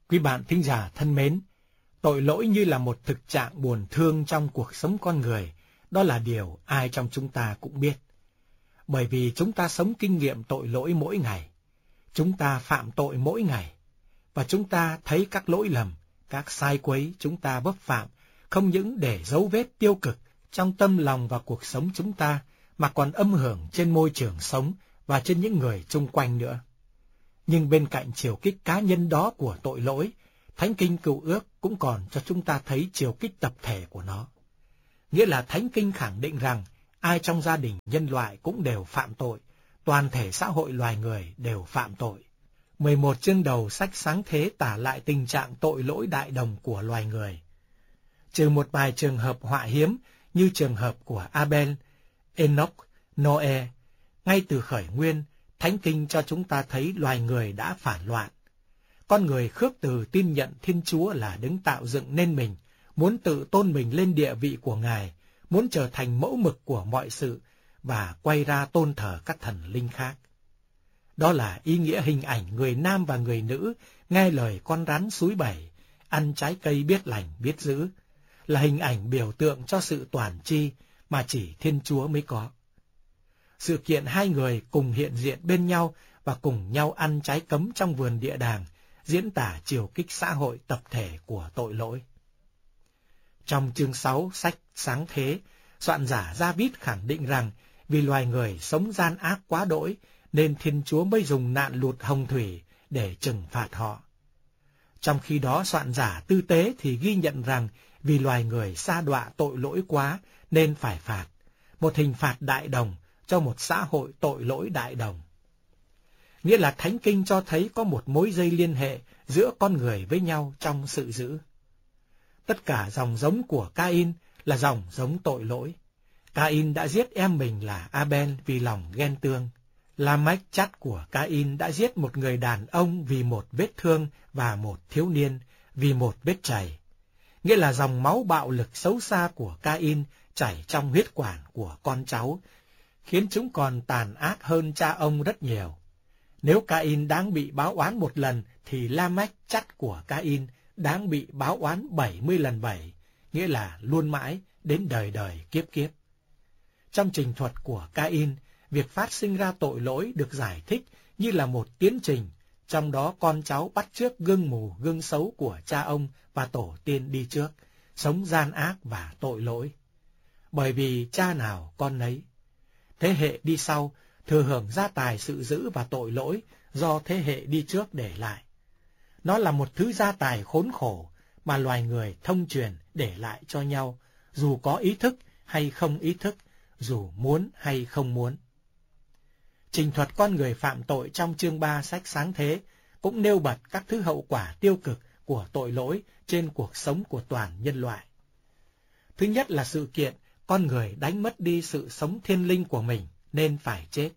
Quý bạn thính giả thân mến, tội lỗi như là một thực trạng buồn thương trong cuộc sống con người, đó là điều ai trong chúng ta cũng biết. Bởi vì chúng ta sống kinh nghiệm tội lỗi mỗi ngày, chúng ta phạm tội mỗi ngày, và chúng ta thấy các lỗi lầm, các sai quấy chúng ta vấp phạm, không những để dấu vết tiêu cực trong tâm lòng và cuộc sống chúng ta, mà còn âm hưởng trên môi trường sống và trên những người chung quanh nữa. Nhưng bên cạnh chiều kích cá nhân đó của tội lỗi, Thánh Kinh Cựu Ước cũng còn cho chúng ta thấy chiều kích tập thể của nó. Nghĩa là Thánh Kinh khẳng định rằng ai trong gia đình nhân loại cũng đều phạm tội, toàn thể xã hội loài người đều phạm tội. 11 chương đầu sách Sáng Thế tả lại tình trạng tội lỗi đại đồng của loài người. Trừ một vài trường hợp họa hiếm như trường hợp của Abel, Enoch, Noe, ngay từ khởi nguyên, Thánh Kinh cho chúng ta thấy loài người đã phản loạn. Con người khước từ tin nhận Thiên Chúa là đấng tạo dựng nên mình, muốn tự tôn mình lên địa vị của Ngài, muốn trở thành mẫu mực của mọi sự và quay ra tôn thờ các thần linh khác. Đó là ý nghĩa hình ảnh người nam và người nữ nghe lời con rắn súi bẩy, ăn trái cây biết lành biết dữ, là hình ảnh biểu tượng cho sự toàn tri mà chỉ Thiên Chúa mới có. Sự kiện hai người cùng hiện diện bên nhau và cùng nhau ăn trái cấm trong vườn địa đàng diễn tả chiều kích xã hội tập thể của tội lỗi. Trong chương 6 sách Sáng Thế, soạn giả Gia-vít khẳng định rằng vì loài người sống gian ác quá đỗi nên Thiên Chúa mới dùng nạn lụt hồng thủy để trừng phạt họ. Trong khi đó soạn giả Tư Tế thì ghi nhận rằng vì loài người sa đọa tội lỗi quá nên phải phạt, một hình phạt đại đồng cho một xã hội tội lỗi đại đồng. Nghĩa là Thánh Kinh cho thấy có một mối dây liên hệ giữa con người với nhau trong sự dữ. Tất cả dòng giống của Ca-in là dòng giống tội lỗi. Ca-in đã giết em mình là Abel vì lòng ghen tương. La-mách chắt của Ca-in đã giết một người đàn ông vì một vết thương và một thiếu niên vì một vết chày. Nghĩa là dòng máu bạo lực xấu xa của Ca-in chảy trong huyết quản của con cháu, khiến chúng còn tàn ác hơn cha ông rất nhiều. Nếu Ca-in đáng bị báo oán một lần, thì La-mách chắt của Ca-in đáng bị báo oán 70 lần 7, nghĩa là luôn mãi đến đời đời kiếp kiếp. Trong trình thuật của Ca-in, việc phát sinh ra tội lỗi được giải thích như là một tiến trình, trong đó con cháu bắt chước gương mù gương xấu của cha ông và tổ tiên đi trước, sống gian ác và tội lỗi. Bởi vì cha nào con nấy. Thế hệ đi sau thừa hưởng gia tài sự dữ và tội lỗi do thế hệ đi trước để lại. Nó là một thứ gia tài khốn khổ mà loài người thông truyền để lại cho nhau, dù có ý thức hay không ý thức, dù muốn hay không muốn. Trình thuật con người phạm tội trong chương 3 sách Sáng Thế cũng nêu bật các thứ hậu quả tiêu cực của tội lỗi trên cuộc sống của toàn nhân loại. Thứ nhất là sự kiện con người đánh mất đi sự sống thiên linh của mình nên phải chết.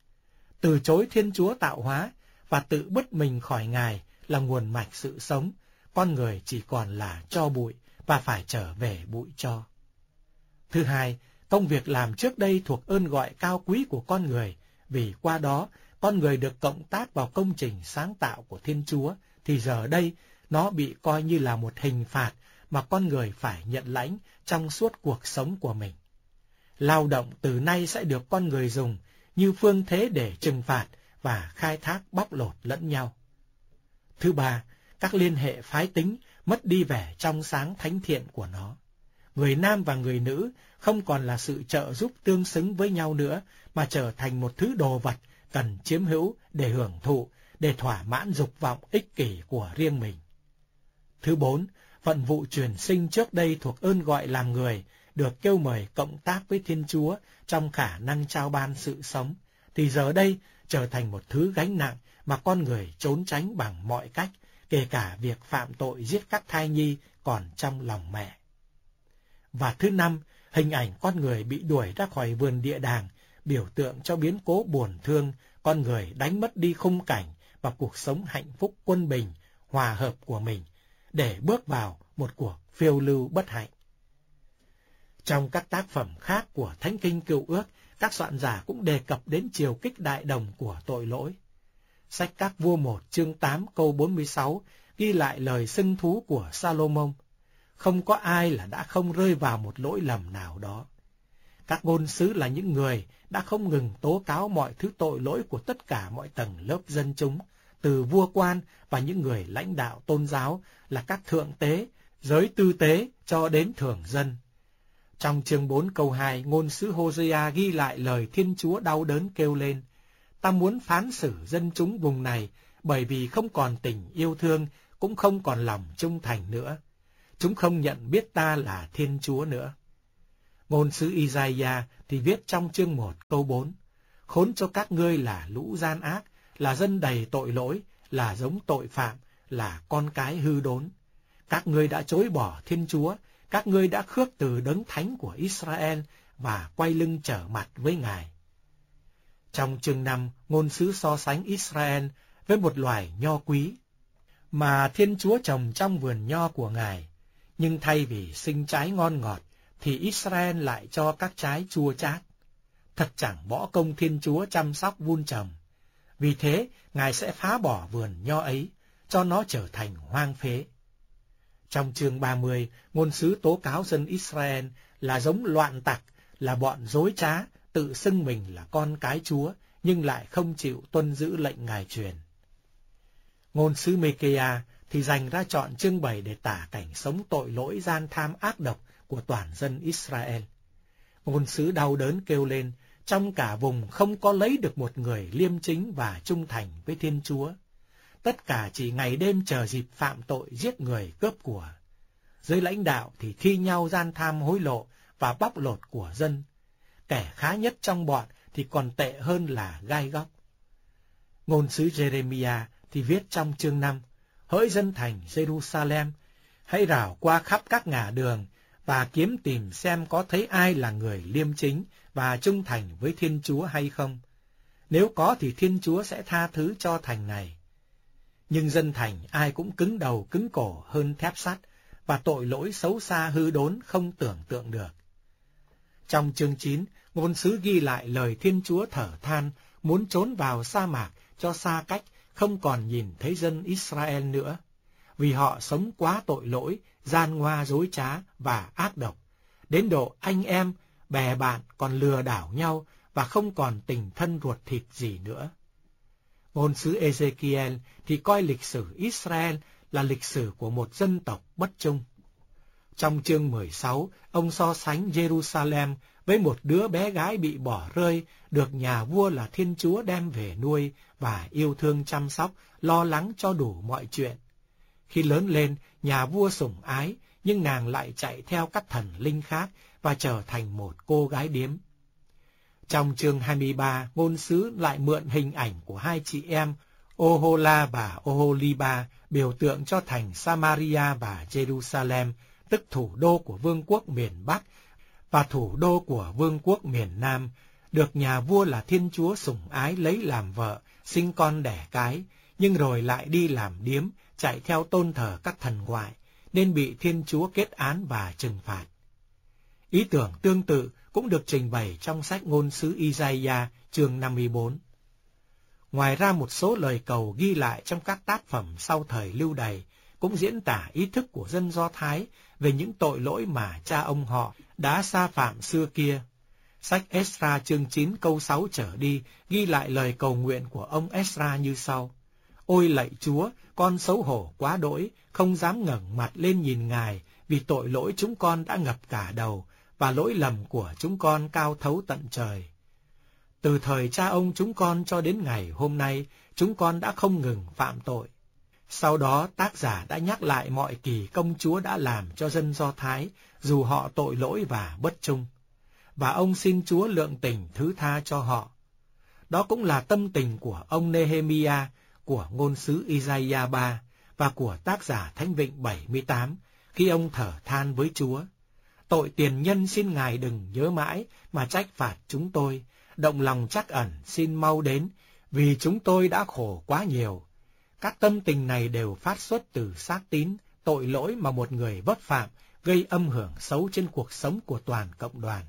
Từ chối Thiên Chúa tạo hóa và tự bứt mình khỏi Ngài là nguồn mạch sự sống, con người chỉ còn là tro bụi và phải trở về bụi tro. Thứ hai, công việc làm trước đây thuộc ơn gọi cao quý của con người, vì qua đó con người được cộng tác vào công trình sáng tạo của Thiên Chúa, thì giờ đây nó bị coi như là một hình phạt mà con người phải nhận lãnh trong suốt cuộc sống của mình. Lao động từ nay sẽ được con người dùng như phương thế để trừng phạt và khai thác bóc lột lẫn nhau. Thứ ba, các liên hệ phái tính mất đi vẻ trong sáng thánh thiện của nó. Người nam và người nữ không còn là sự trợ giúp tương xứng với nhau nữa, mà trở thành một thứ đồ vật cần chiếm hữu để hưởng thụ, để thỏa mãn dục vọng ích kỷ của riêng mình. Thứ bốn, phận vụ truyền sinh trước đây thuộc ơn gọi làm người, được kêu mời cộng tác với Thiên Chúa trong khả năng trao ban sự sống, thì giờ đây trở thành một thứ gánh nặng mà con người trốn tránh bằng mọi cách, kể cả việc phạm tội giết các thai nhi còn trong lòng mẹ. Và thứ năm, hình ảnh con người bị đuổi ra khỏi vườn địa đàng, biểu tượng cho biến cố buồn thương, con người đánh mất đi khung cảnh và cuộc sống hạnh phúc quân bình, hòa hợp của mình, để bước vào một cuộc phiêu lưu bất hạnh. Trong các tác phẩm khác của Thánh Kinh Cựu Ước, các soạn giả cũng đề cập đến chiều kích đại đồng của tội lỗi. Sách Các Vua 1 chương 8 câu 46 ghi lại lời xưng thú của Salomon. Không có ai là đã không rơi vào một lỗi lầm nào đó. Các ngôn sứ là những người đã không ngừng tố cáo mọi thứ tội lỗi của tất cả mọi tầng lớp dân chúng, từ vua quan và những người lãnh đạo tôn giáo là các thượng tế, giới tư tế cho đến thường dân. Trong chương 4 câu 2, ngôn sứ Hosea ghi lại lời Thiên Chúa đau đớn kêu lên: ta muốn phán xử dân chúng vùng này, bởi vì không còn tình yêu thương, cũng không còn lòng trung thành nữa. Chúng không nhận biết ta là Thiên Chúa nữa. Ngôn sứ Isaiah thì viết trong chương 1 câu 4: khốn cho các ngươi là lũ gian ác, là dân đầy tội lỗi, là giống tội phạm, là con cái hư đốn. Các ngươi đã chối bỏ Thiên Chúa, các ngươi đã khước từ Đấng Thánh của Israel và quay lưng trở mặt với Ngài. Trong chương 5, ngôn sứ so sánh Israel với một loài nho quý mà Thiên Chúa trồng trong vườn nho của Ngài, nhưng thay vì sinh trái ngon ngọt thì Israel lại cho các trái chua chát. Thật chẳng bỏ công Thiên Chúa chăm sóc vun trồng. Vì thế, Ngài sẽ phá bỏ vườn nho ấy, cho nó trở thành hoang phế. Trong chương 30, ngôn sứ tố cáo dân Israel là giống loạn tặc, là bọn dối trá, tự xưng mình là con cái Chúa, nhưng lại không chịu tuân giữ lệnh Ngài truyền. Ngôn sứ Mê-kê-a thì dành ra chọn chương 7 để tả cảnh sống tội lỗi gian tham ác độc của toàn dân Israel. Ngôn sứ đau đớn kêu lên: trong cả vùng không có lấy được một người liêm chính và trung thành với Thiên Chúa. Tất cả chỉ ngày đêm chờ dịp phạm tội giết người cướp của. Giới lãnh đạo thì thi nhau gian tham hối lộ và bóc lột của dân. Kẻ khá nhất trong bọn thì còn tệ hơn là gai góc. Ngôn sứ Jeremiah thì viết trong chương 5: hỡi dân thành Jerusalem, hãy rảo qua khắp các ngả đường và kiếm tìm xem có thấy ai là người liêm chính và trung thành với Thiên Chúa hay không. Nếu có thì Thiên Chúa sẽ tha thứ cho thành này. Nhưng dân thành ai cũng cứng đầu cứng cổ hơn thép sắt, và tội lỗi xấu xa hư đốn không tưởng tượng được. Trong chương 9, ngôn sứ ghi lại lời Thiên Chúa thở than, muốn trốn vào sa mạc cho xa cách, không còn nhìn thấy dân Israel nữa, vì họ sống quá tội lỗi, gian ngoa dối trá và ác độc, đến độ anh em, bè bạn còn lừa đảo nhau và không còn tình thân ruột thịt gì nữa. Ngôn sứ Ezekiel thì coi lịch sử Israel là lịch sử của một dân tộc bất trung. Trong chương 16, ông so sánh Jerusalem với một đứa bé gái bị bỏ rơi, được nhà vua là Thiên Chúa đem về nuôi và yêu thương chăm sóc, lo lắng cho đủ mọi chuyện. Khi lớn lên, nhà vua sủng ái, nhưng nàng lại chạy theo các thần linh khác và trở thành một cô gái điếm. Trong chương 23, ngôn sứ lại mượn hình ảnh của hai chị em Ohola và Oholiba, biểu tượng cho thành Samaria và Jerusalem, tức thủ đô của vương quốc miền Bắc và thủ đô của vương quốc miền Nam, được nhà vua là Thiên Chúa sủng ái lấy làm vợ, sinh con đẻ cái, nhưng rồi lại đi làm điếm, chạy theo tôn thờ các thần ngoại, nên bị Thiên Chúa kết án và trừng phạt. Ý tưởng tương tự cũng được trình bày trong sách ngôn sứ Isaiah chương 54. Ngoài ra, một số lời cầu ghi lại trong các tác phẩm sau thời Lưu Đày cũng diễn tả ý thức của dân Do Thái về những tội lỗi mà cha ông họ đã sa phạm xưa kia. Sách Esra chương 9 câu 6 trở đi ghi lại lời cầu nguyện của ông Esra như sau: ôi lạy Chúa, con xấu hổ quá đỗi, không dám ngẩng mặt lên nhìn Ngài, vì tội lỗi chúng con đã ngập cả đầu, và lỗi lầm của chúng con cao thấu tận trời. Từ thời cha ông chúng con cho đến ngày hôm nay, chúng con đã không ngừng phạm tội. Sau đó, tác giả đã nhắc lại mọi kỳ công Chúa đã làm cho dân Do Thái, dù họ tội lỗi và bất trung. Và ông xin Chúa lượng tình thứ tha cho họ. Đó cũng là tâm tình của ông Nehemiah, của ngôn sứ Isaiah 3 và của tác giả Thánh Vịnh 78, khi ông thở than với Chúa: tội tiền nhân xin Ngài đừng nhớ mãi mà trách phạt chúng tôi, động lòng trắc ẩn xin mau đến, vì chúng tôi đã khổ quá nhiều. Các tâm tình này đều phát xuất từ xác tín, tội lỗi mà một người vấp phạm, gây âm hưởng xấu trên cuộc sống của toàn cộng đoàn.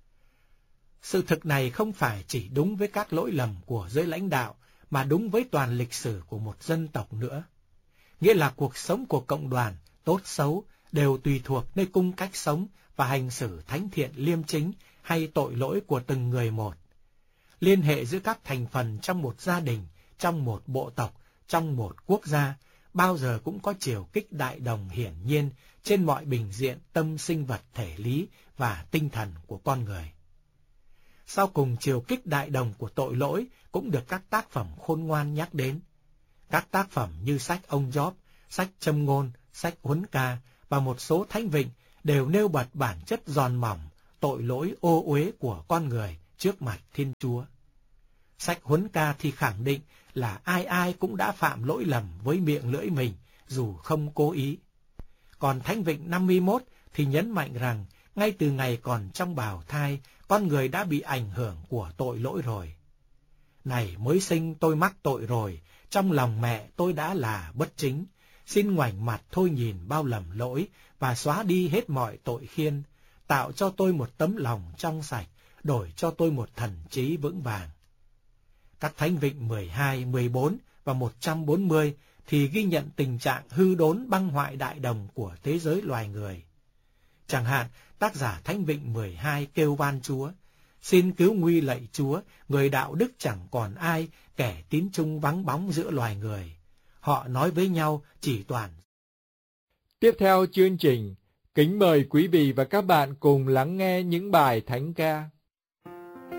Sự thực này không phải chỉ đúng với các lỗi lầm của giới lãnh đạo, mà đúng với toàn lịch sử của một dân tộc nữa. nghĩa là cuộc sống của cộng đoàn, tốt xấu, đều tùy thuộc nơi cung cách sống và hành xử thánh thiện liêm chính hay tội lỗi của từng người một. Liên hệ giữa các thành phần trong một gia đình, trong một bộ tộc, trong một quốc gia, bao giờ cũng có chiều kích đại đồng hiển nhiên trên mọi bình diện tâm sinh vật thể lý và tinh thần của con người. Sau cùng, chiều kích đại đồng của tội lỗi cũng được các tác phẩm khôn ngoan nhắc đến. Các tác phẩm như sách ông Gióp, sách Châm ngôn, sách Huấn ca và một số thánh vịnh đều nêu bật bản chất giòn mỏng, tội lỗi ô uế của con người trước mặt Thiên Chúa. Sách Huấn ca thì khẳng định là ai ai cũng đã phạm lỗi lầm với miệng lưỡi mình, dù không cố ý. Còn thánh vịnh 51 thì nhấn mạnh rằng, ngay từ ngày còn trong bào thai, con người đã bị ảnh hưởng của tội lỗi rồi. Này mới sinh tôi mắc tội rồi, trong lòng mẹ tôi đã là bất chính. Xin ngoảnh mặt thôi nhìn bao lầm lỗi và xóa đi hết mọi tội khiên, tạo cho tôi một tấm lòng trong sạch, đổi cho tôi một thần trí vững vàng. Các thánh vịnh 12, 14 và 140 thì ghi nhận tình trạng hư đốn băng hoại đại đồng của thế giới loài người. Chẳng hạn, tác giả thánh vịnh 12 kêu van Chúa: xin cứu nguy lạy Chúa, người đạo đức chẳng còn ai, kẻ tín trung vắng bóng giữa loài người. Họ nói với nhau chỉ toàn. Tiếp theo chương trình, kính mời quý vị và các bạn cùng lắng nghe những bài thánh ca.